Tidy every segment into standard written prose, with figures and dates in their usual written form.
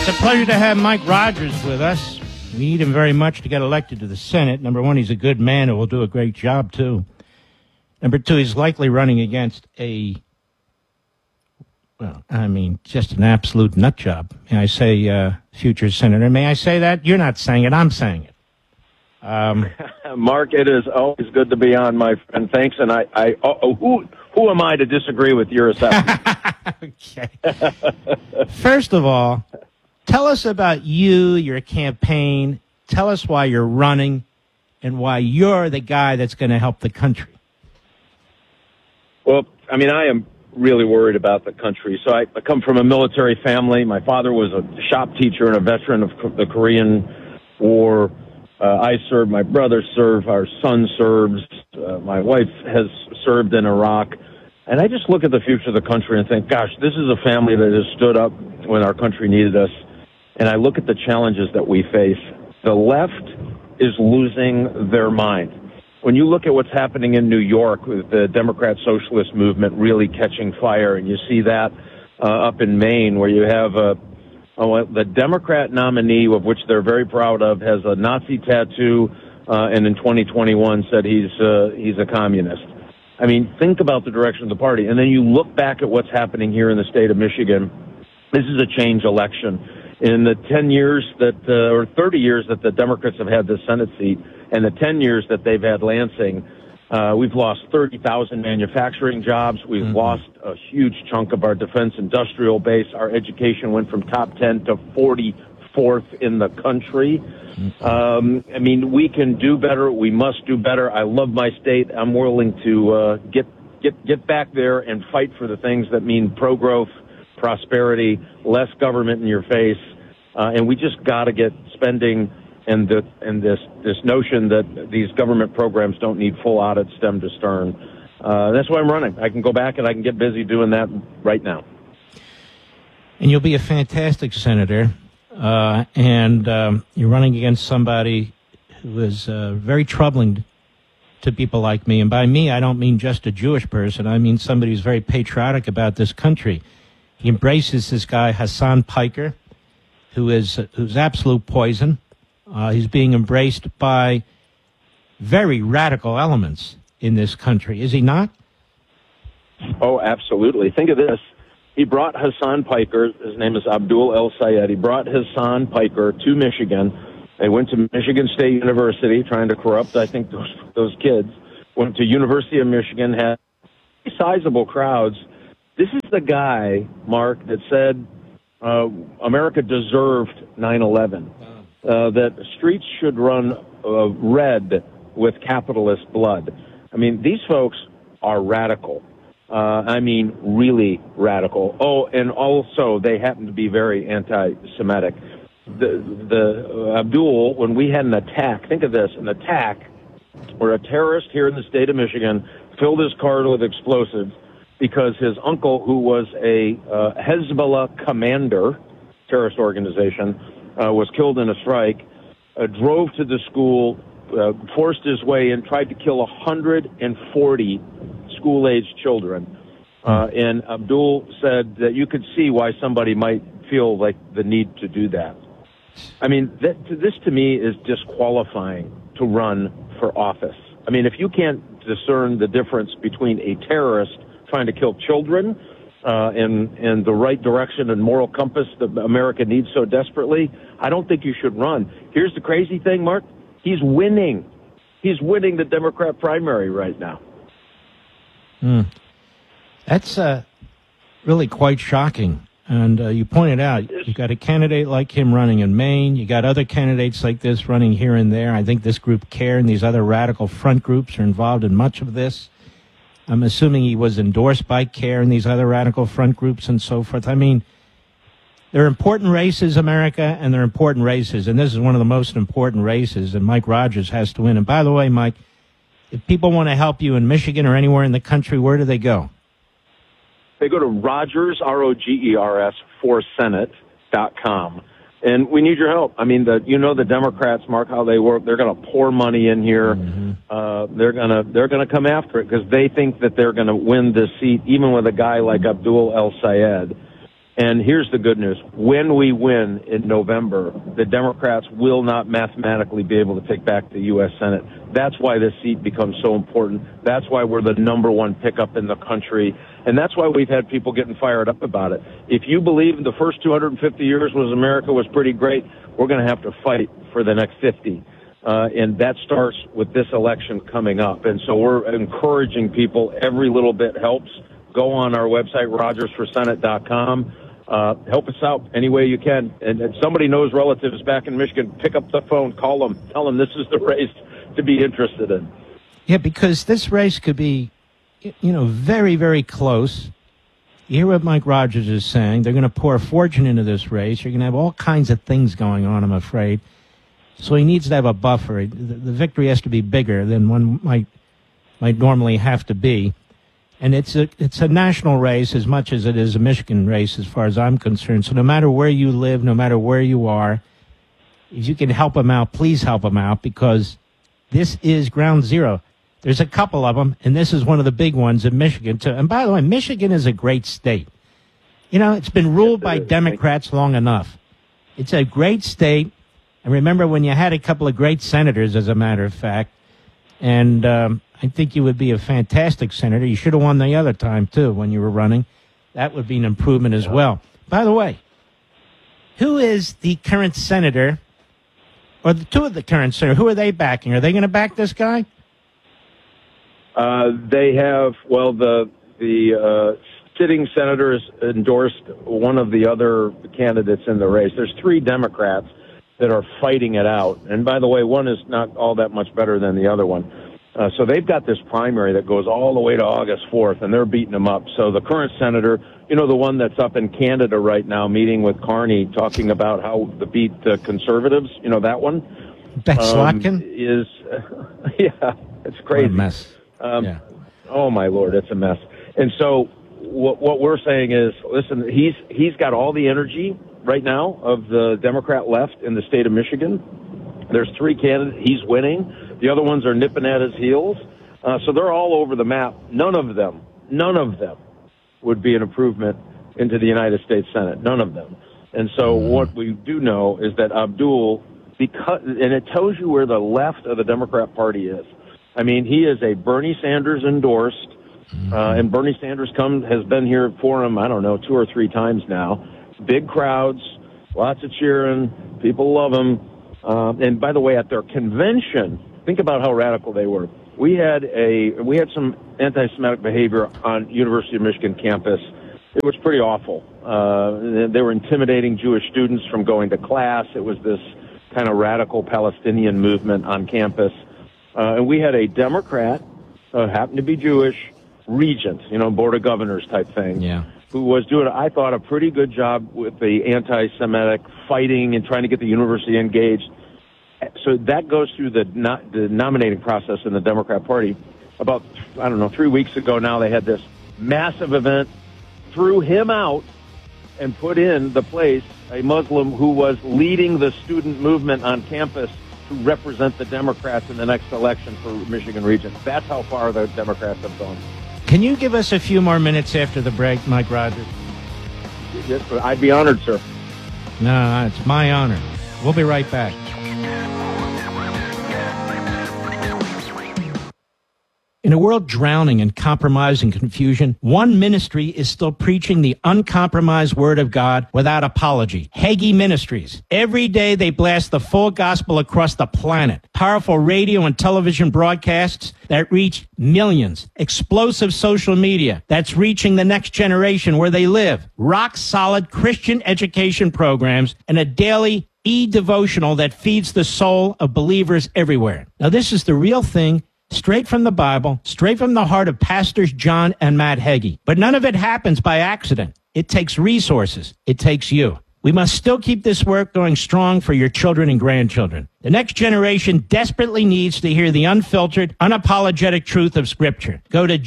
It's a pleasure to have Mike Rogers with us. We need him very much to get elected to the Senate. Number one, he's a good man who will do a great job, too. Number two, he's likely running against just an absolute nut job. May I say, future senator? May I say that? You're not saying it. I'm saying it. Mark, it is always good to be on, my friend. Thanks. And who am I to disagree with your assessment? Okay. First of all, tell us about you, your campaign. Tell us why you're running and why you're the guy that's going to help the country. Well, I am really worried about the country. So I come from a military family. My father was a shop teacher and a veteran of the Korean War. I served, my brother served, our son serves, my wife has served in Iraq. And I just look at the future of the country and think, gosh, this is a family that has stood up when our country needed us. And I look at the challenges that we face. The left is losing their mind. When you look at what's happening in New York with the Democrat Socialist movement really catching fire, and you see that up in Maine where you have the Democrat nominee, of which they're very proud of, has a Nazi tattoo, and in 2021 said he's a communist. Think about the direction of the party. And then you look back at what's happening here in the state of Michigan. This is a change election. In the 10 years or 30 years that the Democrats have had this Senate seat, and the 10 years that they've had Lansing, we've lost 30,000 manufacturing jobs. We've lost a huge chunk of our defense industrial base. Our education went from top 10 to 44th in the country. We can do better. We must do better. I love my state. I'm willing to get back there and fight for the things that mean pro-growth, prosperity, less government in your face. And we just got to get spending and this notion that these government programs don't need full audit stem to stern. That's why I'm running. I can go back and I can get busy doing that right now. And you'll be a fantastic senator. And you're running against somebody who is very troubling to people like me. And by me, I don't mean just a Jewish person. I mean somebody who's very patriotic about this country. He embraces this guy, Hassan Piker, who's absolute poison. He's being embraced by very radical elements in this country. Is he not? Oh, absolutely. Think of this. He brought Hassan Piker, his name is Abdul El Sayed. He brought Hassan Piker to Michigan. They went to Michigan State University trying to corrupt, I think, those kids. Went to University of Michigan, had sizable crowds. This is the guy, Mark, that said America deserved 9/11. That streets should run red with capitalist blood. These folks are radical. Really radical. Oh, and also they happen to be very anti-Semitic. The Abdul, when we had an attack, think of this, an attack where a terrorist here in the state of Michigan filled his car with explosives because his uncle, who was a Hezbollah commander, terrorist organization, was killed in a strike, drove to the school, forced his way in, tried to kill 140 school-aged children. And Abdul said that you could see why somebody might feel like the need to do that. This to me is disqualifying to run for office. If you can't discern the difference between a terrorist trying to kill children and the right direction and moral compass that America needs so desperately, I don't think you should run. Here's the crazy thing, Mark. He's winning. He's winning the Democrat primary right now. That's really quite shocking. And you pointed out, you got a candidate like him running in Maine. You got other candidates like this running here and there. I think this group CARE and these other radical front groups are involved in much of this. I'm assuming he was endorsed by CARE and these other radical front groups and so forth. They're important races, America, and they're important races. And this is one of the most important races, and Mike Rogers has to win. And by the way, Mike, if people want to help you in Michigan or anywhere in the country, where do they go? They go to Rogers, ROGERS, for Senate.com. And we need your help. The Democrats, Mark, how they work. They're going to pour money in here. They're going to come after it because they think that they're going to win this seat, even with a guy like Abdul El Sayed. And here's the good news. When we win in November, the Democrats will not mathematically be able to take back the U.S. Senate. That's why this seat becomes so important. That's why we're the number one pickup in the country. And that's why we've had people getting fired up about it. If you believe the first 250 years America was pretty great, we're going to have to fight for the next 50. And that starts with this election coming up. And so we're encouraging people. Every little bit helps. Go on our website, RogersForSenate.com. Help us out any way you can. And if somebody knows relatives back in Michigan, pick up the phone, call them, tell them this is the race to be interested in. Yeah, because this race could be, very, very close. You hear what Mike Rogers is saying. They're going to pour a fortune into this race. You're going to have all kinds of things going on, I'm afraid. So he needs to have a buffer. The victory has to be bigger than one might normally have to be. And it's a national race as much as it is a Michigan race as far as I'm concerned. So no matter where you live, no matter where you are, if you can help them out, please help them out, because this is ground zero. There's a couple of them, and this is one of the big ones in Michigan, too. And by the way, Michigan is a great state. It's been ruled by Democrats long enough. It's a great state. And remember when you had a couple of great senators, as a matter of fact, and I think you would be a fantastic senator. You should have won the other time, too, when you were running. That would be an improvement as well. By the way, who is the current senator, or the two of the current senators, who are they backing? Are they going to back this guy? They have, the sitting senator has endorsed one of the other candidates in the race. There's 3 Democrats that are fighting it out. And by the way, one is not all that much better than the other one. So they've got this primary that goes all the way to August 4th, and they're beating them up. So the current senator, the one that's up in Canada right now, meeting with Carney, talking about how to beat conservatives, that one. Beck Slotkin? Yeah, it's crazy. What a mess. Yeah. Oh, my Lord, it's a mess. And so what we're saying is, listen, he's got all the energy right now of the Democrat left in the state of Michigan. There's 3 candidates. He's winning. The other ones are nipping at his heels. So they're all over the map. None of them would be an improvement into the United States Senate. None of them. And so what we do know is that Abdul, and it tells you where the left of the Democrat Party is. I mean, he is a Bernie Sanders endorsed, and Bernie Sanders has been here for him, 2 or 3 times now. Big crowds, lots of cheering, people love him. And by the way, at their convention, think about how radical they were. We had some anti-Semitic behavior on University of Michigan campus. It was pretty awful. They were intimidating Jewish students from going to class. It was this kind of radical Palestinian movement on campus. And we had a Democrat, happened to be Jewish, regent, board of governors type thing, who was doing, I thought, a pretty good job with the anti-Semitic fighting and trying to get the university engaged. So that goes through the nominating process in the Democrat Party. About, 3 weeks ago now, they had this massive event, threw him out, and put in the place a Muslim who was leading the student movement on campus to represent the Democrats in the next election for Michigan Region. That's how far the Democrats have gone. Can you give us a few more minutes after the break, Mike Rogers? Yes, I'd be honored, sir. No, it's my honor. We'll be right back. In a world drowning in compromise and confusion, one ministry is still preaching the uncompromised word of God without apology. Hagee Ministries. Every day they blast the full gospel across the planet. Powerful radio and television broadcasts that reach millions. Explosive social media that's reaching the next generation where they live. Rock solid Christian education programs and a daily e-devotional that feeds the soul of believers everywhere. Now this is the real thing. Straight from the Bible, straight from the heart of Pastors John and Matt Hagee. But none of it happens by accident. It takes resources. It takes you. We must still keep this work going strong for your children and grandchildren. The next generation desperately needs to hear the unfiltered, unapologetic truth of Scripture. Go to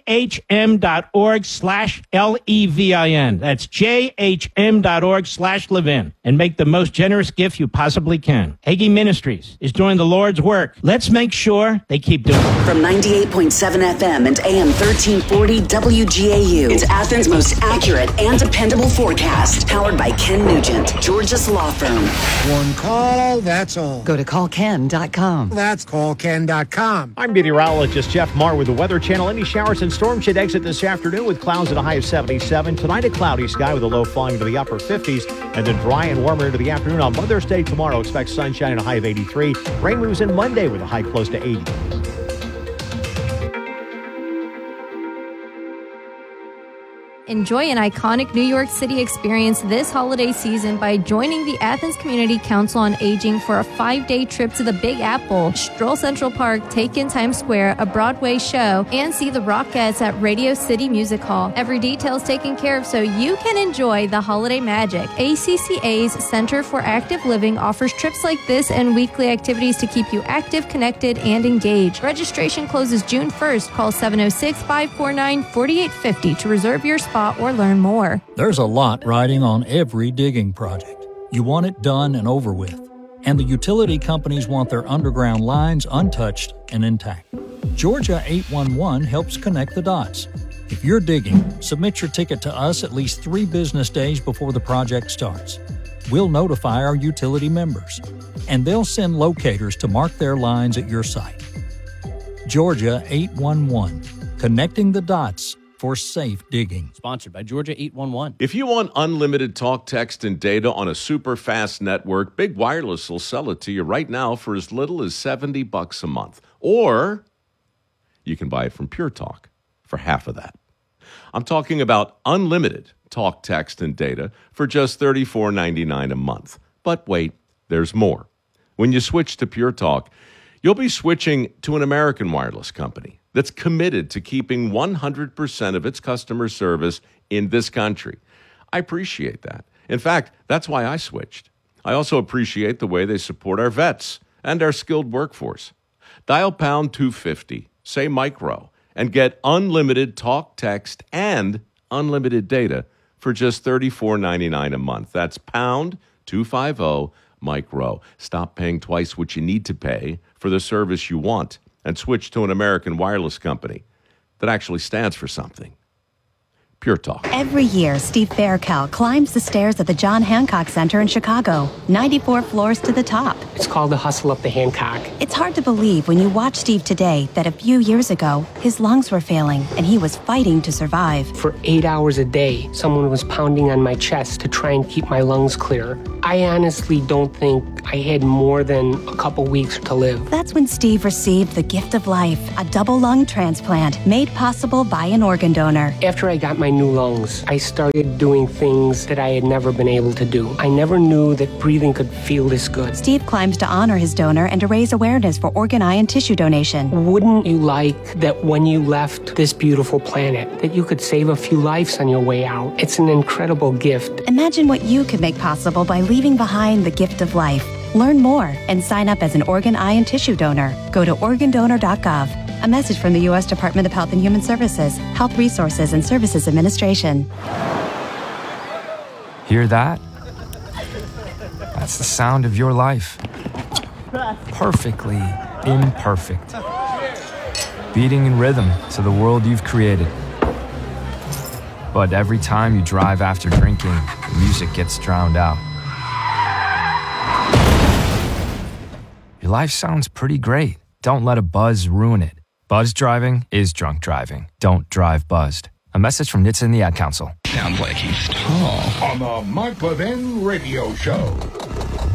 jhm.org/LEVIN. That's jhm.org/Levin. And make the most generous gift you possibly can. Hagee Ministries is doing the Lord's work. Let's make sure they keep doing it. From 98.7 FM and AM 1340 WGAU, it's Athens' most accurate and dependable forecast. Powered by Ken Nugent, Georgia's law firm. One call, that's all. Go to callken.com. That's callken.com. I'm meteorologist Jeff Marr with the Weather Channel. Any showers and storms should exit this afternoon with clouds at a high of 77. Tonight, a cloudy sky with a low falling into the upper 50s, and then dry and warmer into the afternoon. On Mother's Day tomorrow, expect sunshine and a high of 83. Rain moves in Monday with a high close to 80. Enjoy an iconic New York City experience this holiday season by joining the Athens Community Council on Aging for a 5-day trip to the Big Apple, stroll Central Park, take in Times Square, a Broadway show, and see the Rockettes at Radio City Music Hall. Every detail is taken care of so you can enjoy the holiday magic. ACCA's Center for Active Living offers trips like this and weekly activities to keep you active, connected, and engaged. Registration closes June 1st. Call 706-549-4850 to reserve your spot or learn more. There's a lot riding on every digging project. You want it done and over with. And the utility companies want their underground lines untouched and intact. Georgia 811 helps connect the dots. If you're digging, submit your ticket to us at least 3 business days before the project starts. We'll notify our utility members, and they'll send locators to mark their lines at your site. Georgia 811, connecting the dots for safe digging. Sponsored by Georgia 811. If you want unlimited talk, text, and data on a super fast network, Big Wireless will sell it to you right now for as little as $70 a month. Or you can buy it from Pure Talk for half of that. I'm talking about unlimited talk, text, and data for just $34.99 a month. But wait, there's more. When you switch to Pure Talk, you'll be switching to an American wireless company that's committed to keeping 100% of its customer service in this country. I appreciate that. In fact, that's why I switched. I also appreciate the way they support our vets and our skilled workforce. Dial pound 250, say micro, and get unlimited talk, text, and unlimited data for just $34.99 a month. That's pound 250 micro. Stop paying twice what you need to pay for the service you want and switch to an American wireless company that actually stands for something. Pure Talk. Every year, Steve Faircal climbs the stairs at the John Hancock Center in Chicago, 94 floors to the top. It's called the Hustle Up the Hancock. It's hard to believe when you watch Steve today that a few years ago, his lungs were failing and he was fighting to survive. For 8 hours a day, someone was pounding on my chest to try and keep my lungs clear. I honestly don't think I had more than a couple weeks to live. That's when Steve received the gift of life, a double lung transplant made possible by an organ donor. After I got my new lungs, I started doing things that I had never been able to do. I never knew that breathing could feel this good. Steve climbs to honor his donor and to raise awareness for organ, eye, and tissue donation. Wouldn't you like that when you left this beautiful planet, that you could save a few lives on your way out? It's an incredible gift. Imagine what you could make possible by leaving behind the gift of life. Learn more and sign up as an organ, eye, and tissue donor. Go to organdonor.gov. A message from the U.S. Department of Health and Human Services, Health Resources and Services Administration. Hear that? That's the sound of your life. Perfectly imperfect. Beating in rhythm to the world you've created. But every time you drive after drinking, the music gets drowned out. Your life sounds pretty great. Don't let a buzz ruin it. Buzz driving is drunk driving. Don't drive buzzed. A message from NHTSA and the Ad Council. Sounds like he's tall. On the Mike Levin Radio Show.